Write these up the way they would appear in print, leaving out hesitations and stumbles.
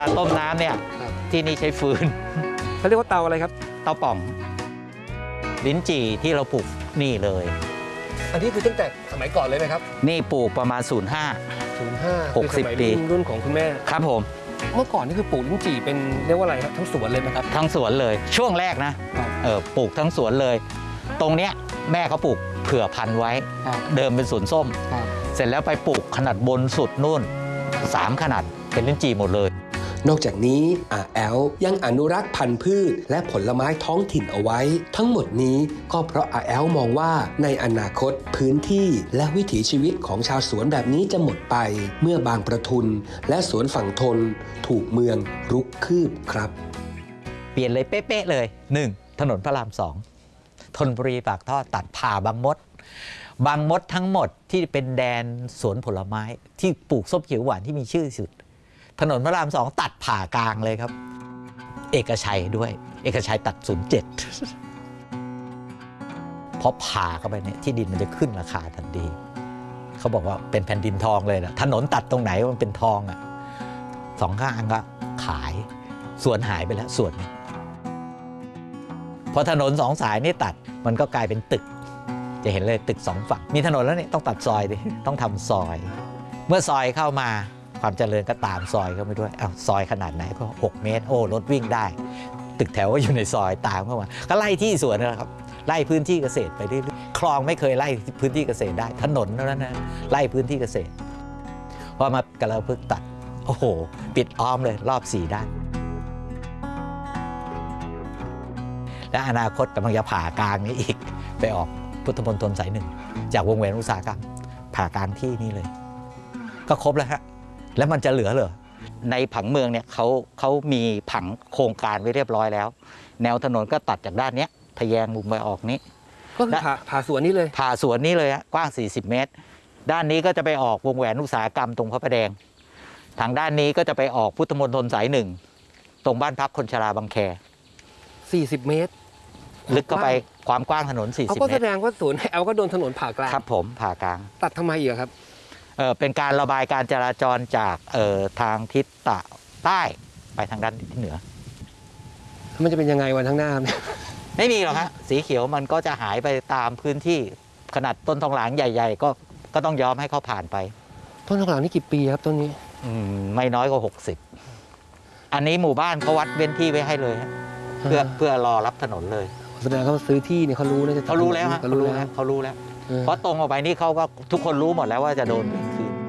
ต้มน้ำเนี่ยที่นี่ใช้ฟืนเขาเรียกว่าเตาอะไรครับเตาป่องลิ้นจี่ที่เราปลูกนี่เลยอันนี้คือตั้งแต่สมัยก่อนเลยไหมครับนี่ปลูกประมาณ 60 ปีรุ่นของคุณแม่ครับผมเมื่อก่อนนี่คือปลูกลิ้นจี่เป็นเรียกว่าอะไรครับทั้งสวนเลยไหมครับทั้งสวนเลยช่วงแรกนะปลูกทั้งสวนเลยตรงเนี้ยแม่เขาปลูกเผื่อพันธุ์ไว้เดิมเป็นสวนส้มเสร็จแล้วไปปลูกขนาดบนสุดนู่น3 ขนาดเป็นลิ้นจี่หมดเลยนอกจากนี้อาแอลยังอนุรักษ์พันธุ์พืชและผลไม้ท้องถิ่นเอาไว้ทั้งหมดนี้ก็เพราะอาแอลมองว่าในอนาคตพื้นที่และวิถีชีวิตของชาวสวนแบบนี้จะหมดไปเมื่อบางประทุนและสวนฝั่งทนถูกเมืองรุกคืบครับเปลี่ยนเลยเป๊ะๆเลย1ถนนพระราม2ธนบุรีปากท่อตัดผ่าบางมดทั้งหมดที่เป็นแดนสวนผลไม้ที่ปลูกส้มเขียวหวานที่มีชื่อสุดถนนพระราม2ตัดผ่ากลางเลยครับเอกชัยด้วยเอกชัยตัด07พอผ่าเข้าไปเนี่ยที่ดินมันจะขึ้นราคาทันทีเขาบอกว่าเป็นแผ่นดินทองเลยนะถนนตัดตรงไหนมันเป็นทองอ่ะ2 ข้างก็ขายสวนหายไปแล้วส่วนพอถนน2 สายนี่ตัดมันก็กลายเป็นตึกจะเห็นเลยตึก2 ฝั่งมีถนนแล้วนี่ต้องตัดซอยดิต้องทำซอยเมื่อซอยเข้ามาความเจริญก็ตามซอยเข้าไปด้วยซอยขนาดไหนก็6 เมตรรถวิ่งได้ตึกแถวก็อยู่ในซอยตามเข้ามาก็ไล่ที่สวนนะครับไล่พื้นที่เกษตรไปเรื่อยๆคลองไม่เคยไล่พื้นที่เกษตรได้ถนนเท่านั้นนะไล่พื้นที่เกษตรพอมากระพึกตัดโอ้โหปิดอ้อมเลยรอบ4 ด้านและอนาคตกำลังจะผ่ากลางนี้อีกไปออกพุทธมณฑลสาย 1จากวงแหวนอุตสาหกรรมผ่ากลางที่นี่เลยก็ครบแล้วฮะแล้วมันจะเหลือเหรอในผังเมืองเนี่ยเขามีผังโครงการไว้เรียบร้อยแล้วแนวถนนก็ตัดจากด้านนี้ทะแยงมุมไปออกนี้ก็คือผ่าสวนนี้เลยผ่าสวนนี้เลยฮะกว้าง40 เมตรด้านนี้ก็จะไปออกวงแหวนอุตสาหกรรมตรงพระประแดงทางด้านนี้ก็จะไปออกพุทธมณฑลสาย 1ตรงบ้านพักคนชราบางแค 40 เมตรลึกเข้าไปความกว้างถนน40 เมตรเขาก็แสดงว่าสวนแอลก็โดนถนนผ่ากลางครับผมผ่ากลางตัดทำไมอีกครับเป็นการระบายการจราจรจากทางทิศใต้ไปทางด้านทิศเหนือมันจะเป็นยังไงวันข้างหน้าไม่มีหรอกฮะสีเขียวมันก็จะหายไปตามพื้นที่ขนาดต้นทองหลางใหญ่ๆก็ต้องยอมให้เขาผ่านไปต้นทองหลางนี่กี่ปีครับต้นนี้ไม่น้อยกว่า60อันนี้หมู่บ้านเขาวัดเว้นที่ไว้ให้เลยเพื่อรอรับถนนเลยแสดงเขาซื้อที่เนี่ยเขารู้นะเขารู้แล้วฮะเขารู้แล้วเพราะตรงออกไปนี่เขาก็ทุกคนรู้หมดแล้วว่าจะโดนคืน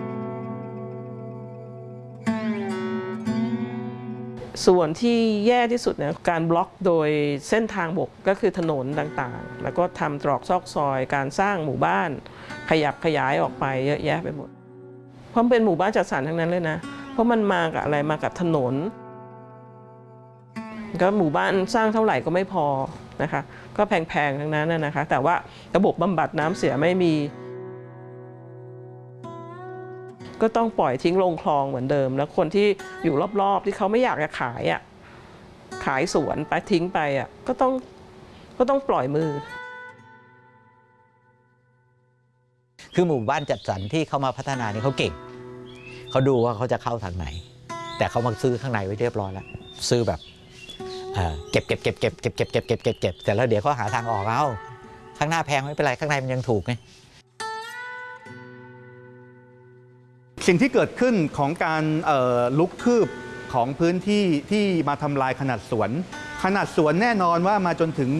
ส่วนที่แย่ที่สุดนะการบล็อกโดยเส้นทางบกก็คือถนนต่างๆแล้วก็ทำตรอกซอกซอยการสร้างหมู่บ้านขยับขยายออกไปเยอะแยะไปหมดเพราะเป็นหมู่บ้านจัดสรรทั้งนั้นเลยนะเพราะมันมากับอะไรมากับถนนก็หมู่บ้านสร้างเท่าไหร่ก็ไม่พอนะคะก็แพงๆทั้งนั้นนะคะแต่ว่าระบบบำบัดน้ำเสียไม่มีก็ต้องปล่อยทิ้งลงคลองเหมือนเดิมแล้วคนที่อยู่รอบๆที่เขาไม่อยากจะขายสวนไปทิ้งไปก็ต้องปล่อยมือคือหมู่บ้านจัดสรรที่เขามาพัฒนานี่เขาเก่งเขาดูว่าเขาจะเข้าทางไหนแต่เขามาซื้อข้างในไว้เรียบร้อยแล้วซื้อแบบเก็บเสร็จแล้วเดี๋ยวเขาหาทางออกเอาข้างหน้าแพงไม่เป็นไรข้างในมันยังถูกไงสิ่งที่เกิดขึ้นของการลุกคืบของพื้นที่ที่มาทำลายขนาดสวนแน่นอนว่ามาจนถึง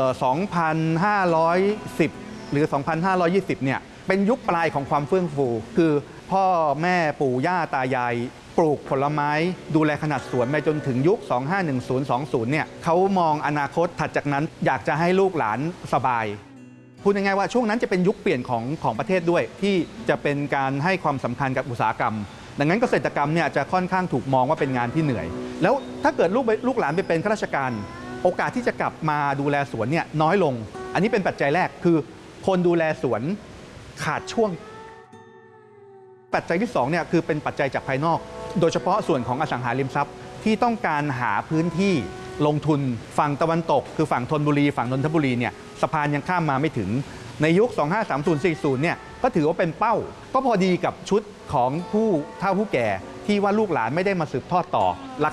2,510 หรือ 2,520 เนี่ยเป็นยุคปลายของความเฟื่องฟูคือพ่อแม่ปู่ย่าตายายปลูกผลไม้ดูแลขนาดสวนไปจนถึงยุค 2510-20 เนี่ยเขามองอนาคตถัดจากนั้นอยากจะให้ลูกหลานสบายพูดง่ายๆว่าช่วงนั้นจะเป็นยุคเปลี่ยนของประเทศด้วยที่จะเป็นการให้ความสำคัญกับอุตสาหกรรมดังนั้นเกษตรกรรมเนี่ยจะค่อนข้างถูกมองว่าเป็นงานที่เหนื่อยแล้วถ้าเกิดลูกหลานไปเป็นข้าราชการโอกาสที่จะกลับมาดูแลสวนเนี่ยน้อยลงอันนี้เป็นปัจจัยแรกคือคนดูแลสวนขาดช่วงปัจจัยที่2เนี่ยคือเป็นปัจจัยจากภายนอกโดยเฉพาะส่วนของอสังหาริมทรัพย์ที่ต้องการหาพื้นที่ลงทุนฝั่งตะวันตกคือฝั่งธนบุรีฝั่งนนทบุรีเนี่ยสะพานยังข้ามมาไม่ถึงในยุค 2530-40 เนี่ยก็ถือว่าเป็นเป้าก็พอดีกับชุดของผู้เฒ่าผู้แก่ที่ว่าลูกหลานไม่ได้มาสืบทอดต่อ